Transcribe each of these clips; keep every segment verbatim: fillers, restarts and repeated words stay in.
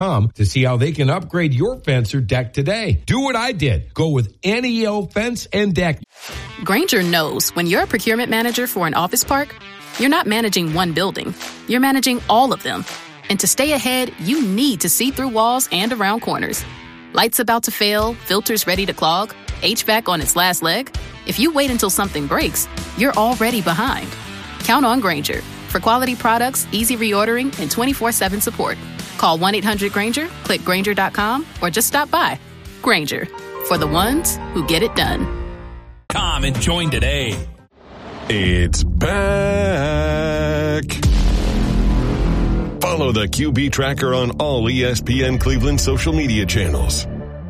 to see how they can upgrade your fence or deck today. Do what I did. Go with N E L Fence and Deck. Grainger knows when you're a procurement manager for an office park, you're not managing one building. You're managing all of them. And to stay ahead, you need to see through walls and around corners. Lights about to fail, filters ready to clog, H V A C on its last leg. If you wait until something breaks, you're already behind. Count on Grainger for quality products, easy reordering, and twenty-four seven support. Call one eight hundred Grainger, click Grainger dot com, or just stop by. Grainger, for the ones who get it done. Come and join today. It's back. Follow the Q B Tracker on all E S P N Cleveland social media channels.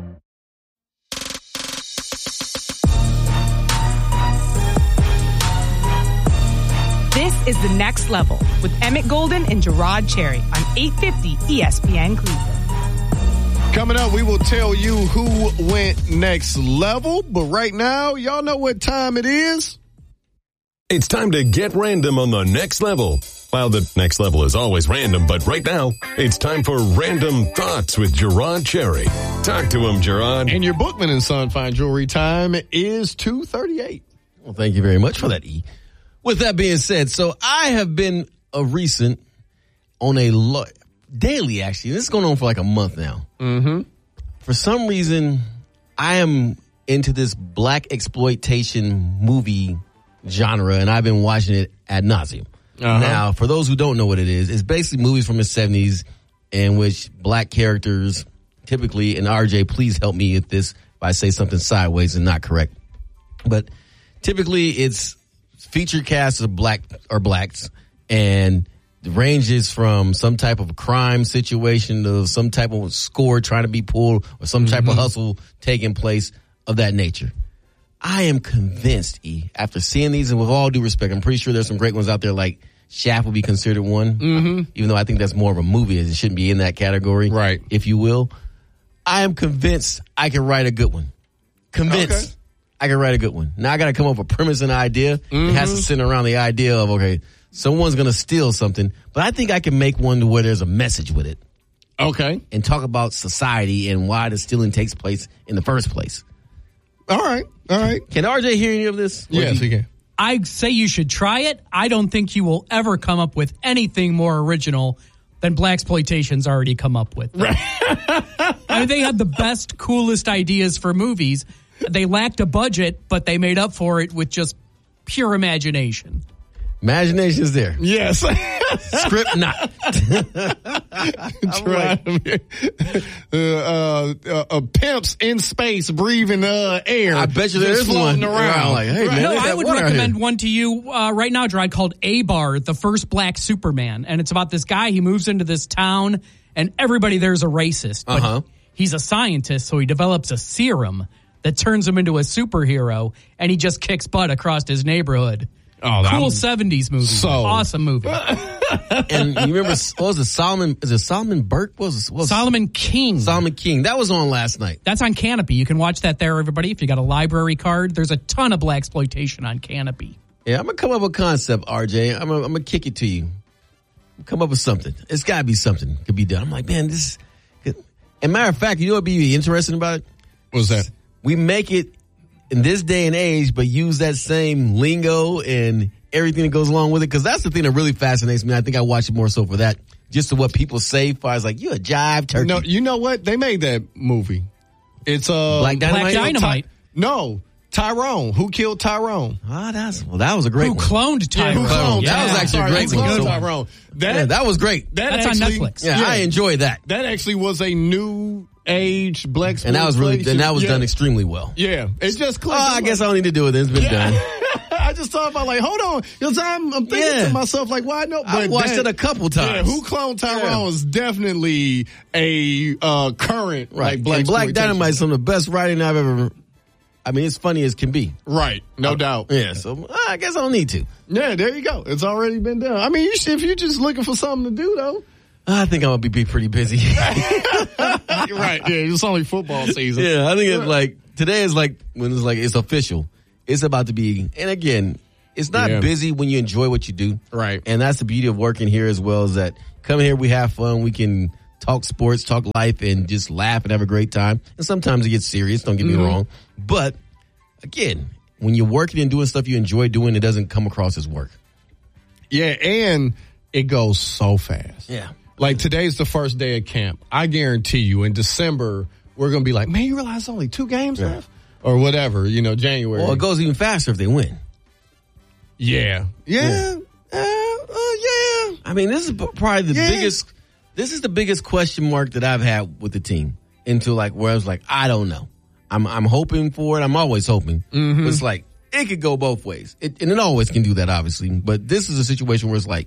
This is The Next Level with Emmett Golden and Gerard Cherry on eight fifty E S P N Cleveland. Coming up, we will tell you who went next level, but right now, y'all know what time it is? It's time to get random on the next level. Well, the next level is always random, but right now, it's time for Random Thoughts with Gerard Cherry. Talk to him, Gerard. And your Bookman and Son Fine Jewelry time is two thirty-eight. Well, thank you very much for that, E. With that being said, so I have been a recent on a lo- daily, actually. This is going on for like a month now. Mm-hmm. For some reason, I am into this black exploitation movie genre, and I've been watching it ad nauseum. Uh-huh. Now, for those who don't know what it is, it's basically movies from the seventies in which black characters, typically, and R J, please help me with this if I say something sideways and not correct. But typically, it's featured cast of black or blacks, and it ranges from some type of crime situation to some type of score trying to be pulled or some type mm-hmm. of hustle taking place of that nature. I am convinced, E, after seeing these, and with all due respect, I'm pretty sure there's some great ones out there, like Shaft would be considered one, mm-hmm. even though I think that's more of a movie, it shouldn't be in that category, right? If you will. I am convinced I can write a good one. Convinced. Okay. I can write a good one. Now I got to come up with a premise and idea. Mm-hmm. It has to center around the idea of, okay, someone's going to steal something, but I think I can make one to where there's a message with it. Okay. And talk about society and why the stealing takes place in the first place. All right. All right. Can R J hear any of this? Yes, he can. I say you should try it. I don't think you will ever come up with anything more original than Blaxploitation's already come up with. Right. I mean, they had the best, coolest ideas for movies. They lacked a budget, but they made up for it with just pure imagination. Imagination is there. Yes. Script not. Try like, uh, uh, uh, pimps in space breathing uh, air. I bet you there's floating one around. Like, hey, right. man, no, I would recommend here. one to you uh, right now, Gerard, called A-Bar, the first black Superman. And it's about this guy. He moves into this town, and everybody there's a racist. But uh-huh. he's a scientist, so he develops a serum that turns him into a superhero, and he just kicks butt across his neighborhood. Oh, cool seventies movie. So awesome movie. And you remember, what was it, Solomon, is it Solomon Burke? What was it? What was Solomon King. Solomon King. That was on last night. That's on Canopy. You can watch that there, everybody. If you got a library card, there's a ton of Blaxploitation on Canopy. Yeah, I'm going to come up with a concept, R J. I'm going to kick it to you. Come up with something. It's got to be something could be done. I'm like, man, this is... And matter of fact, you know what would be interesting about it? What's that? We make it in this day and age, but use that same lingo and everything that goes along with it. Because that's the thing that really fascinates me. I think I watch it more so for that. Just to what people say, as far as like, you a jive turkey. No, you know what? They made that movie. It's uh, Black Dynamite. Black Dynamite. Ty- no, Tyrone. Who killed Tyrone? Ah, oh, that's well. That was a great Who one. cloned Tyrone? Yeah, who cloned? Yeah, that was actually Sorry, a great who one. cloned So- Tyrone? That Yeah, that was great. that That's on actually, Netflix. Yeah, I enjoyed that. That actually was a new age black And that was really, and that was yeah. done extremely well. Yeah, it's just Oh, clicked. I guess I don't need to do it. It's been Yeah. done. I just thought about like, hold on, because I'm, I'm thinking Yeah. to myself like, why no? I watched that- it a couple times. Yeah, who cloned Tyrone Yeah. was definitely a uh, current Right. like black and Black exploitation. Dynamite is some of the best writing I've ever. I mean, it's funny as can be. Right, no doubt. Yeah, so uh, I guess I don't need to. Yeah, there you go. It's already been done. I mean, you should, if you're just looking for something to do, though. I think I'm gonna be, be pretty busy. You're right. Yeah, it's only football season. Yeah, I think it's like today is like when it's like it's official. It's about to be, and again, it's not Yeah. busy when you enjoy what you do. Right. And that's the beauty of working here as well, is that come here, we have fun, we can talk sports, talk life, and just laugh and have a great time. And sometimes it gets serious, don't get me mm-hmm. wrong. But, again, when you're working and doing stuff you enjoy doing, it doesn't come across as work. Yeah, and it goes so fast. Yeah. Like, today's the first day of camp. I guarantee you, in December, we're going to be like, man, you realize only two games yeah. left? Or whatever, you know, January. Well, it goes even faster if they win. Yeah. Yeah. Yeah. Uh, uh, yeah. I mean, this is probably the yeah. biggest, this is the biggest question mark that I've had with the team. Into like, where I was like, I don't know. I'm I'm hoping for it. I'm always hoping. Mm-hmm. But it's like, it could go both ways. It, and it always can do that, obviously. But this is a situation where it's like,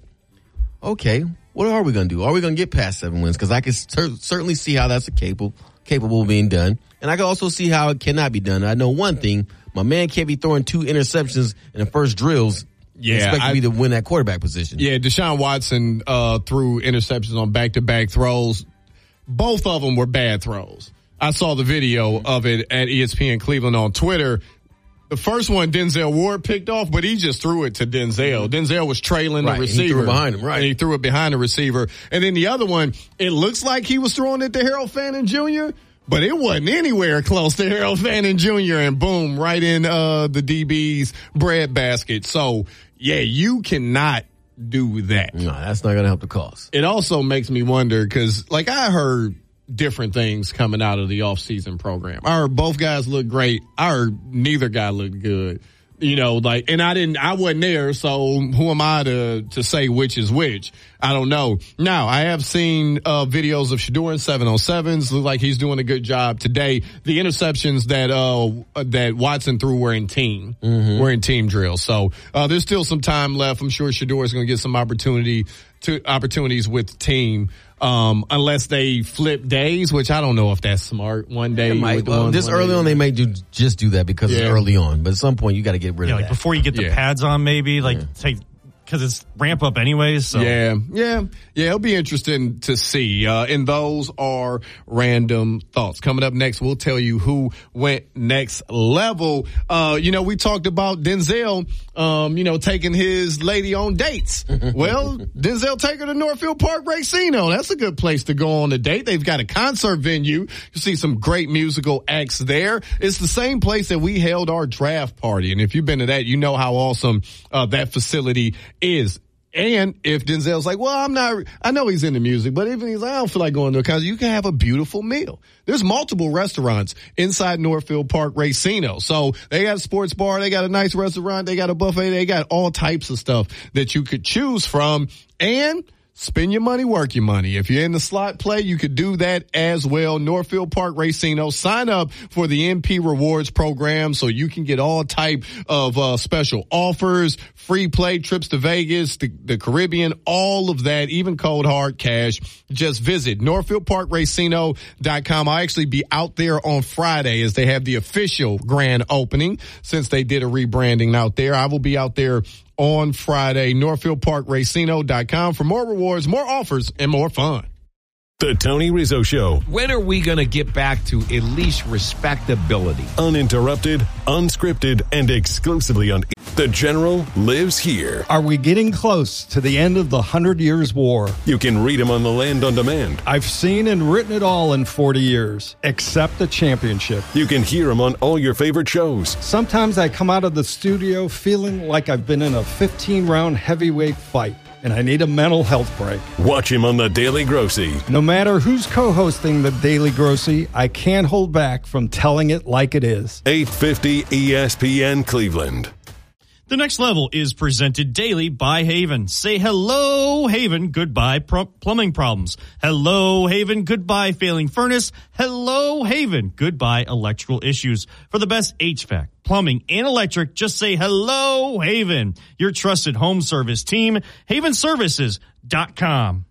okay, what are we going to do? Are we going to get past seven wins? Because I can cer- certainly see how that's a capable, capable of being done. And I can also see how it cannot be done. I know one thing. My man can't be throwing two interceptions in the first drills yeah, expect I, me to win that quarterback position. Yeah, Deshaun Watson uh, threw interceptions on back-to-back throws. Both of them were bad throws. I saw the video of it at E S P N Cleveland on Twitter. The first one, Denzel Ward picked off, but he just threw it to Denzel. Denzel was trailing right, the receiver. He threw it behind him, right. And he threw it behind the receiver. And then the other one, it looks like he was throwing it to Harold Fannin Junior, but it wasn't anywhere close to Harold Fannin Junior And boom, right in uh, the D B's breadbasket. So, yeah, you cannot do that. No, that's not going to help the cause. It also makes me wonder because, like, I heard different things coming out of the offseason program. I heard both guys look great. I heard neither guy looked good. You know, like, and I didn't, I wasn't there, so who am I to, to say which is which? I don't know. Now, I have seen, uh, videos of Shedeur in seven on sevens. Look like he's doing a good job today. The interceptions that, uh, that Watson threw were in team, mm-hmm. were in team drills. So, uh, there's still some time left. I'm sure Shedeur is going to get some opportunity to, opportunities with the team. Um, unless they flip days, which I don't know if that's smart. One day, might, well, one, this one early day. on, they may do just do that because yeah. it's early on. But at some point, you got to get rid yeah, of like that before you get the yeah. pads on. Maybe like yeah. take because it's ramp up anyways. So. Yeah, yeah, yeah. It'll be interesting to see. Uh, and those are random thoughts. Coming up next, we'll tell you who went next level. Uh, you know, we talked about Denzel, um, you know, taking his lady on dates. Well, Denzel take her to Northfield Park Racino. That's a good place to go on a date. They've got a concert venue. You see some great musical acts there. It's the same place that we held our draft party. And if you've been to that, you know how awesome uh, that facility is. And if Denzel's like, well, I'm not, I know he's into music, but even he's like, I don't feel like going to a concert, you can have a beautiful meal. There's multiple restaurants inside Northfield Park Racino. So they got a sports bar, they got a nice restaurant, they got a buffet, they got all types of stuff that you could choose from. And spend your money, work your money. If you're in the slot play, you could do that as well. Northfield Park Racino. Sign up for the N P Rewards program so you can get all type of uh, special offers, free play, trips to Vegas, the, the Caribbean, all of that, even cold hard cash. Just visit Northfield Park Racino dot com. I'll actually be out there on Friday as they have the official grand opening since they did a rebranding out there. I will be out there on Friday, Northfield Park Racino dot com for more rewards, more offers, and more fun. The Tony Rizzo Show. When are we going to get back to at least respectability? Uninterrupted, unscripted, and exclusively on The General lives here. Are we getting close to the end of the Hundred Years' War? You can read him on The Land on Demand. I've seen and written it all in forty years, except the championship. You can hear him on all your favorite shows. Sometimes I come out of the studio feeling like I've been in a fifteen-round heavyweight fight, and I need a mental health break. Watch him on The Daily Grossy. No matter who's co-hosting The Daily Grossy, I can't hold back from telling it like it is. eight fifty E S P N Cleveland. The Next Level is presented daily by Haven. Say hello, Haven, goodbye pro- plumbing problems. Hello, Haven, goodbye failing furnace. Hello, Haven, goodbye electrical issues. For the best H V A C, plumbing, and electric, just say hello, Haven. Your trusted home service team, haven services dot com.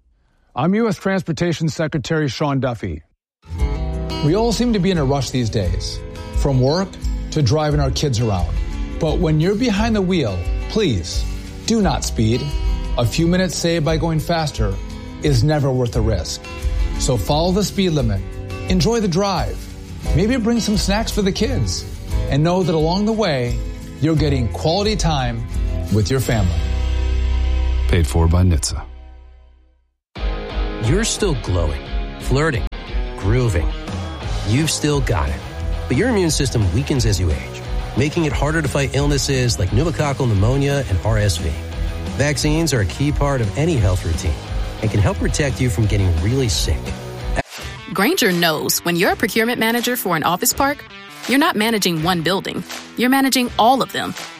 I'm U S Transportation Secretary Sean Duffy. We all seem to be in a rush these days, from work to driving our kids around. But when you're behind the wheel, please do not speed. A few minutes saved by going faster is never worth the risk. So follow the speed limit, enjoy the drive, maybe bring some snacks for the kids, and know that along the way, you're getting quality time with your family. Paid for by N H T S A. You're still glowing, flirting, grooving. You've still got it. But your immune system weakens as you age, making it harder to fight illnesses like pneumococcal pneumonia and R S V. Vaccines are a key part of any health routine and can help protect you from getting really sick. Grainger knows when you're a procurement manager for an office park, you're not managing one building. You're managing all of them.